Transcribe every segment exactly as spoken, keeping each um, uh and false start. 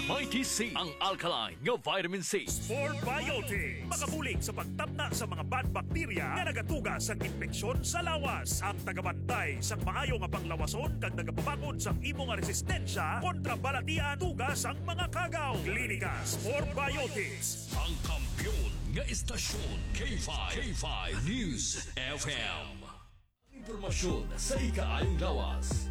Mighty C, ang alkaline nga vitamin C. Spore Biotics. Makabulig sa pagtapna sa mga bad bacteria nga nagatuga sa infeksyon sa lawas. Ang tagabantay sa maayo nga panglawason kag nagapabagod sa imo nga resistensya kontra balatian tugas ang mga kagaw. Klinika Spore Biotics. Ang kampiyon nga istasyon K five, K five News F M. Impormasyon sa ikaayong lawas.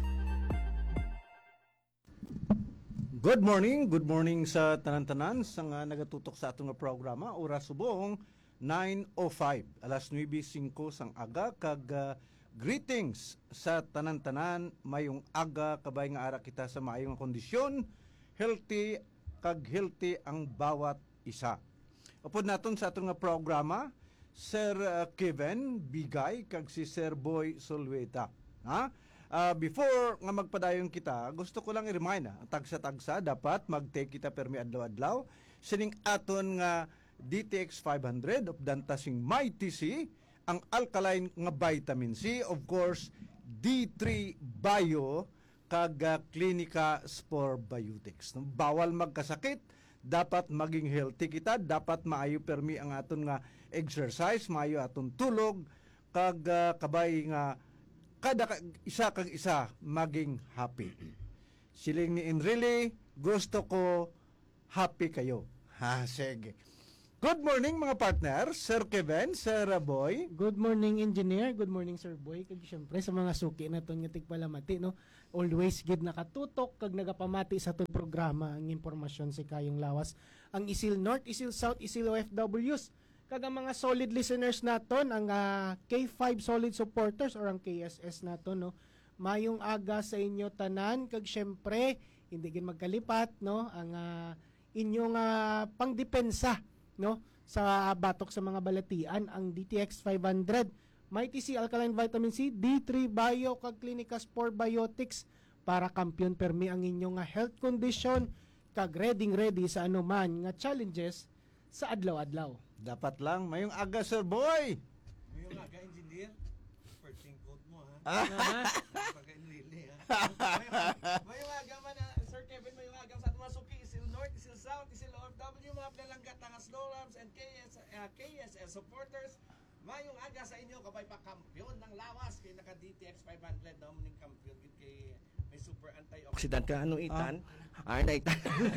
Good morning, good morning sa tanan-tanan sa nga nagatutok sa atong nga programa. Oras subong nine oh five, alas nueve singko sang aga kag uh, greetings sa tanan-tanan mayong aga kabay nga ara kita sa maayong kondisyon, healthy kag healthy ang bawat isa. Upod naton sa atong nga programa, Sir uh, Kevin Bigay kag si Sir Boy Solweta. Ha? Uh, before nga magpadayon kita, gusto ko lang i-remind ha, tagsa-tagsa dapat mag-take kita permi adlaw-adlaw sining aton nga D T X five hundred of dantasing Mighty C, ang alkaline nga vitamin C, of course D three Bio kag uh, Klinika Spore Biotics. Bawal magkasakit, dapat maging healthy kita, dapat maayo permi ang aton nga exercise, maayo aton tulog kag uh, kabay nga kada isa kag isa maging happy. Siling ni Enrile, gusto ko happy kayo. Ha, sige. Good morning mga partner, Sir Kevin, Sir Boy. Good morning, engineer. Good morning, Sir Boy. Kag syempre sa mga suki na ton nga tigpalamati, no. Always gid nakatutok kag nagapamati sa ton programa ang impormasyon sa kayong lawas. Ang Isil North, Isil South, Isil O F Ws. Kag ang mga solid listeners naton, ang uh, K five solid supporters or ang K S S naton, no. Mayong aga sa inyo tanan kag syempre hindi gid magkalipat, no, ang uh, inyong uh, pangdepensa, no, sa batok sa mga balatian, ang D T X five hundred, Mighty C Alkaline Vitamin C, D three Bio kag Klinika Spore Biotics para kampiyon permi ang inyong uh, health condition kag ready ready sa anuman nga challenges sa adlaw-adlaw. Dapat lang mayong aga, Sir Boy. Mayong aga, engineer. Perting coat mo, ha? Ah. Pagka-inili, ha? Mayong, mayong aga man, uh, Sir Kevin, mayong aga sa ating mga suki, Isil North, Isil South, Isil O F W, mga pinalanggat ng Slorams and K S, uh, K S S supporters. Mayong aga sa inyo, kabay pa kampiyon ng lawas, kay naka-D T X five hundred, na muning kampiyon, kay may super antioxidant ka, anong itan? Ah, ah itan.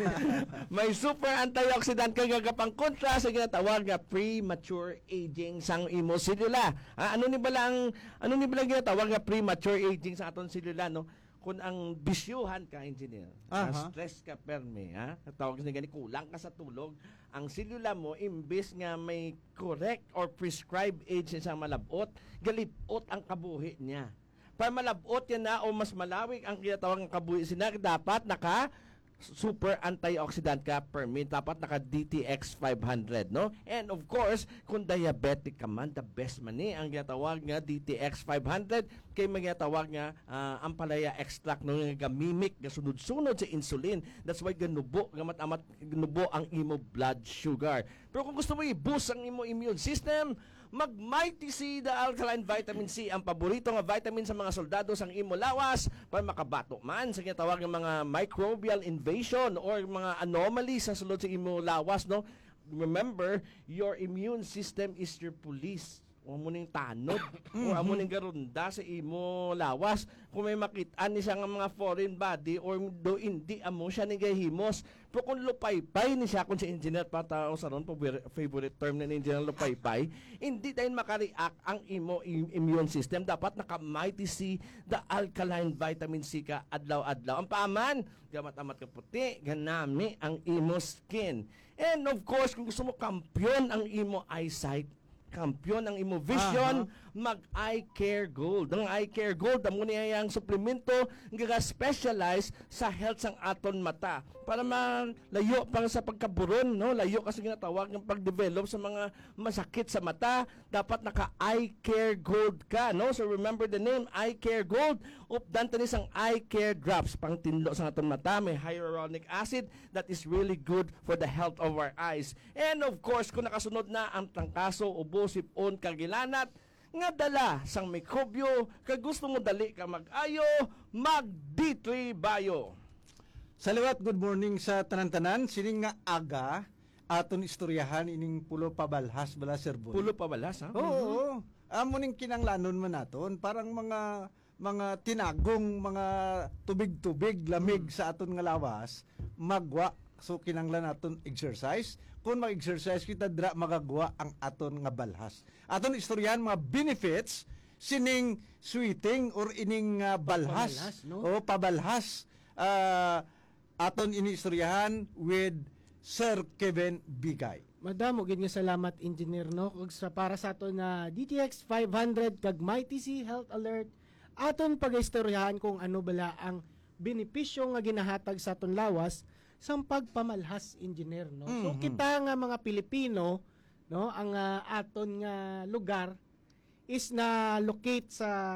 May super antioxidant ka gagapang kontra sa ginatawag nga premature aging sang imo selula. Ah, ano ni bala ang ano ni bala ginatawag nga premature aging sa aton selula, no? Kung ang bisyuhan ka, engineer, uh-huh. stress ka permi, ha? Tawag ni gani kulang ka sa tulog, ang selula mo imbes nga may correct or prescribed age sa malabot, galipot ang kabuhi niya. Para malabot yan na o mas malawig ang kinatawag ng kabuhi sinak, dapat naka super antioxidant ka permit, dapat naka D T X five hundred, no? And of course, kung diabetic ka man, the best man eh, ang ginatawag nga D T X five hundred, kay maginatawag nga uh, ampalaya extract, no, nga gamimik, nga sunod-sunod sa insulin. That's why ganubo, gamat-amat ganubo ang imo blood sugar. Pero kung gusto mo i-boost ang imo immune system, mag-Mighty C, the Alkaline Vitamin C, ang paborito nga vitamin sa mga soldado sang imo lawas para makabato man sa ginatawag ng mga microbial invasion or mga anomalies sa sulod sa imo lawas, no? Remember, your immune system is your police. O mo ning tanod o amo ning garunda sa imo lawas. Kung may makitaan ni siya nga mga foreign body or do hindi amo siya ni gahimos. Pero kung lupaypay ni siya, kung si engineer pa tao sa ron, favorite term na ni engineer lupaypay, hindi dahil makareact ang imo immune system. Dapat naka-Mighty C, the alkaline vitamin C ka adlaw-adlaw. Ang paaman, gamat-amat ka puti, ganami ang imo skin. And of course, kung gusto mo kampiyon ang imo eyesight, kampiyon ang imo vision, uh-huh. mag-Eye Care Gold. Ang Eye Care Gold, amo niya yung suplemento nga specialize sa health sang aton mata para malayo pa sa pagkaburon, no? Layo kasi ginatawag ng pag-develop sa mga masakit sa mata. Dapat naka-Eye Care Gold ka, no? So remember the name, Eye Care Gold. Updan tani sang Eye Care Drops pang tinlo sa aton mata, may hyaluronic acid that is really good for the health of our eyes. And of course, kung nakasunod na ang tangkaso, ubo, sipon, kagilanat, nga dala sang mikrobyo, kag gusto mo dali ka mag-ayo, mag D three Bio. Saliwat, good morning sa tanan-tanan. Sining nga aga, aton istoryahan ining pulo pabalhas bala Sir Boy. Pulo pa balas, ha? Oo, oo. Amo ning kinanglanon man naton, parang mga mga tinagong mga tubig-tubig lamig sa aton nga lawas, magwa. So kinanglan naton exercise. Kung mag-exercise kita dra magagwa ang aton nga balhas. Aton istoryahan mga benefits sining sweeting or ining uh, balhas, Pabalhas, no? o pabalhas. Ah, aton iniistoryahan with Sir Kevin Bigay. Madamo gid nga salamat engineer no ug sa para sa aton na D T X five hundred kag My T C Health Alert aton pag-istoryahan kung ano bala ang benepisyo nga ginahatag sa aton lawas sang pagpamalhas engineer no. So Mhm. kita nga mga Pilipino no ang ah, aton nga lugar is na locate sa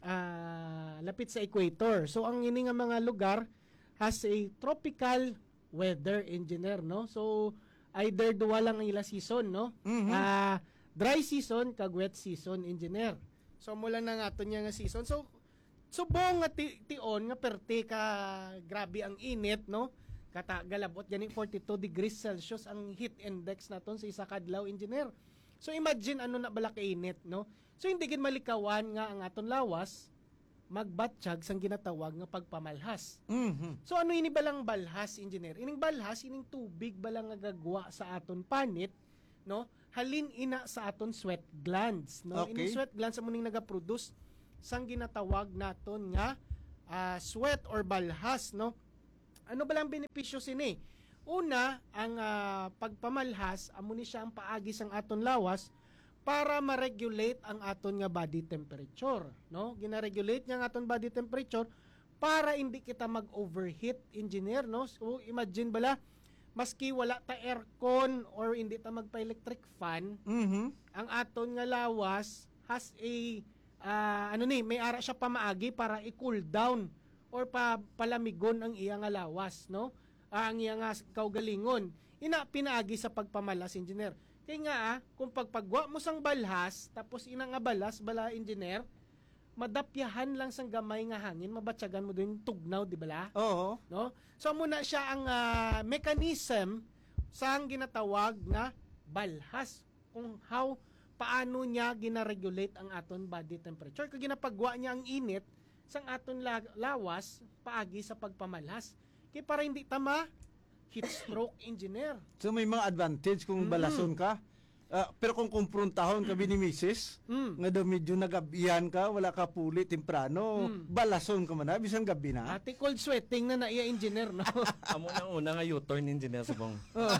ah, lapit sa equator. So ang ini nga mga lugar has a tropical weather engineer no. So either duwa lang ang ila season no. Mhm. Ah, dry season kag wet season engineer. So mula na nga aton nga season. So subong nga ti- tion nga perti ka grabe ang init no. Kata galabot gani forty-two degrees Celsius ang heat index naton sa isa ka adlaw engineer. So imagine ano na bala ka init no. So hindi gid malikawan nga ang aton lawas magbatsyag sang ginatawag nga pagpamalhas. Mhm. So ano ini balang balhas engineer? Ining balhas ining tubig balang nga gagwa sa aton panit no? Halin ina sa aton sweat glands no. Okay. Ining sweat glands amo ning naga-produce sang ginatawag naton nga ah, sweat or balhas no. Ano balang benepisyo sini? Una, ang ah, pagpamalhas amo ni siya ang paagi sang aton lawas para ma-regulate ang aton nga body temperature, no? Gina-regulate niya ang aton body temperature para hindi kita mag-overheat, engineer, no? So imagine bala, maski wala ta aircon or hindi ta magpa-electric fan, Mhm. ang aton nga lawas has a ah, ano ni, may ara siya pamaagi para i-cool down or pa palamigon ang iya nga lawas, no? Ah, ang iya nga kaugalingon. Ina pinaagi sa pagpamalas, engineer. Kaya nga ah, kung pagpagwa mo sang balhas, tapos ina nga balas, bala engineer, madapyahan lang sang gamay nga hangin, mabatsagan mo din tugnaw, di bala? Oo. No? So muna siya ang ah, mechanism sang ginatawag na balhas kung how paano niya gina-regulate ang aton body temperature. Kung ginapagwa niya ang init sang aton la- lawas paagi sa pagpamalhas. Kaya para hindi tama heat stroke engineer. So may mga advantage kung Mhm. balason ka. Ah, pero kung kumpruntahon ka ni misis, Mm. nga daw medyo nagabihan ka, wala ka puli temprano, Mm. balason ka man na, bisan gabi na. Ate cold sweating na naiya engineer no. Amo nang una nga U-turn engineer subong.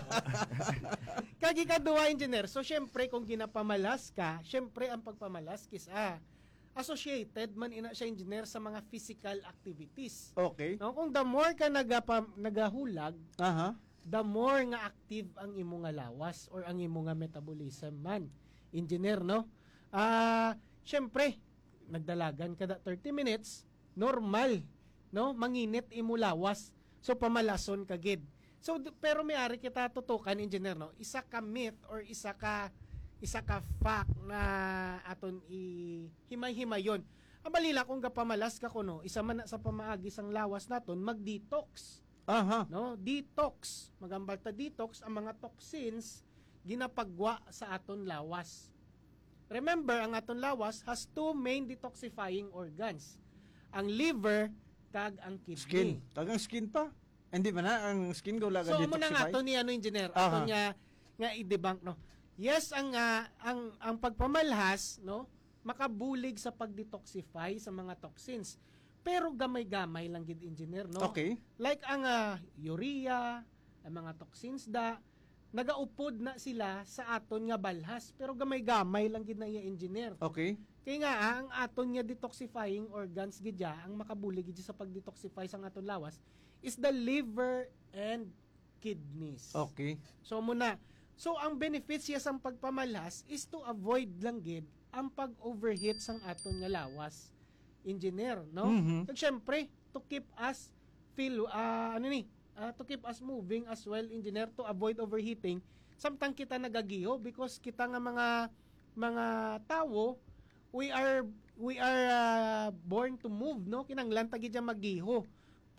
Kagi kaduwa engineer. So syempre kung ginapamalas ka, syempre ang pagpamalas kisa associated man ina siya engineer sa mga physical activities. Okay. No, kung the more ka nagapa, nagahulag, Aha. the more nga active ang imo nga lawas or ang imo nga metabolism man. Engineer, no? Ah, syempre, nagdalagan kada thirty minutes, normal, no? Manginit imo lawas. So pamalason ka gid. So d- pero may ari kita tutukan engineer no. Isa ka myth or isa ka isa ka fact na aton i himay-himayon. Ang balila kung gapamalas ka kuno, isa man na sa pamaagi sang lawas naton mag-detox. Aha. No, detox. Magambal ta detox ang mga toxins ginapagwa sa aton lawas. Remember, ang aton lawas has two main detoxifying organs. Ang liver kag ang kidney. Skin. Tagang skin pa. Hindi ba na ang skin ko laga So mo na nga detoxify? aton ni ano engineer, Aha. aton nga nga i-debunk no. Yes, ang ah, ang ang pagpamalhas no, makabulig sa pag-detoxify sa mga toxins. Pero gamay-gamay lang gid engineer no. Okay. Like ang ah, urea, ang mga toxins da nagaupod na sila sa aton nga balhas pero gamay-gamay lang gid na iya engineer. Okay. Kaya nga ah, ang aton nga detoxifying organs gid ya, ang makabulig gid sa pag-detoxify sa aton lawas is the liver and kidneys. Okay. So muna, so ang benefits siya sang pagpamalhas is to avoid lang gid ang pag-overheat sang aton nga lawas. Engineer, no? Mhm. Kag syempre, to keep us feel ah, ano ni, ah, to keep us moving as well, engineer, to avoid overheating. Samtang kita nagagiho because kita nga mga mga tawo, we are we are ah, born to move, no? Kinanglan ta gid magiho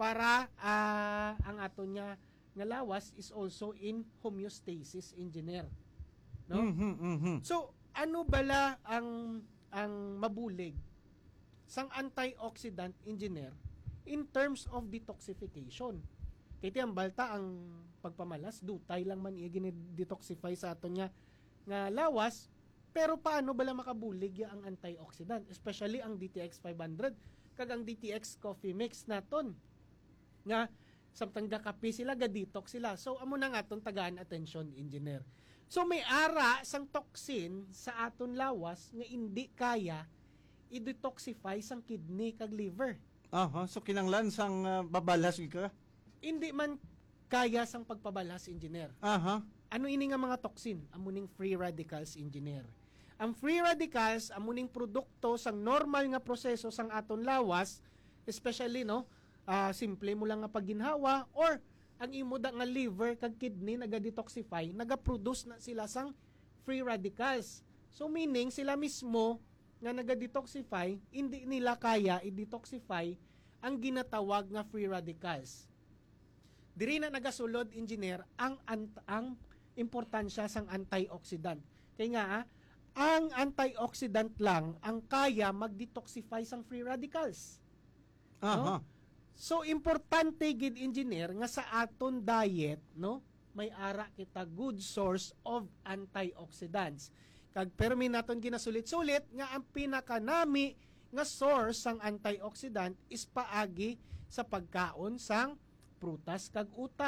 para ah, ang ato niya nga lawas is also in homeostasis, engineer. No? Mhm, mhm. So, ano bala ang ang mabulig sang antioxidant, engineer, in terms of detoxification? Kaya ang balta ang pagpamalas, dutay lang man iya gini-detoxify sa ato niya nga lawas, pero paano bala makabulig ya ang antioxidant, especially ang D T X five hundred kag ang D T X coffee mix naton nga samtang gakapi sila ga-detox sila. So amo na nga aton tagaan attention, engineer. So may ara sang toxin sa aton lawas nga hindi kaya i-detoxify sang kidney kag liver. Aha, so kinanglan sang uh, babalas ka? Hindi man kaya sang pagpabalas, engineer. Aha. Ano ini nga mga toxin? Amuning free radicals, engineer. Ang free radicals amuning produkto sang normal nga proseso sang aton lawas, especially no, ah, simple mo lang nga pagginhawa or ang imo da nga liver kag kidney naga-detoxify, naga-produce na sila sang free radicals. So meaning sila mismo nga naga-detoxify, hindi nila kaya i-detoxify ang ginatawag nga free radicals. Diri na nagasulod, engineer, ang ant- ang importansya sang antioxidant. Kaya nga ah, ang antioxidant lang ang kaya mag-detoxify sang free radicals. Aha. So importante gid, engineer, nga sa aton diet, no, may ara kita good source of antioxidants. Kag permi naton ginasulit-sulit nga ang pinakanami nga source sang antioxidant is paagi sa pagkaon sang prutas kag utas.